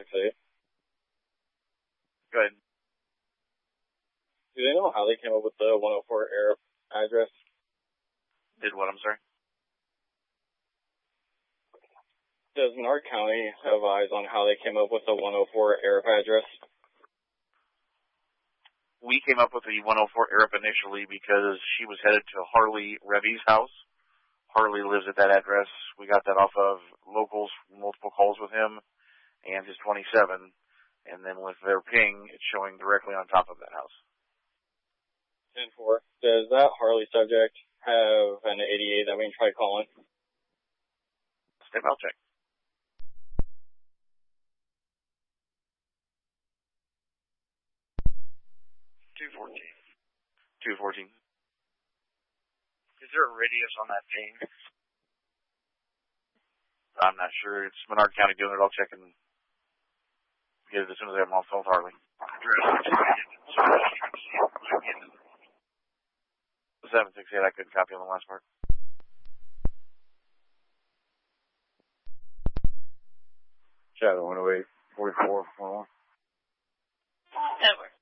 768. Go ahead. Do they know how they came up with the 104 Arab address? Did what, I'm sorry? Does Menard County have eyes on how they came up with the 104 Arab address? We came up with the 104 Arab initially because she was headed to Harley Revy's house. Harley lives at that address. We got that off of locals, multiple calls with him and his 27. And then with their ping, it's showing directly on top of that house. 10-4. Does that Harley subject have an 88 that we can try calling? Step out check. 214. Is there a radius on that ping? I'm not sure. It's Menard County doing it. I'll check and get it as soon as I have them off phone with Harley. 768, I couldn't copy on the last part. Shadow 108, 44, 11. Edward.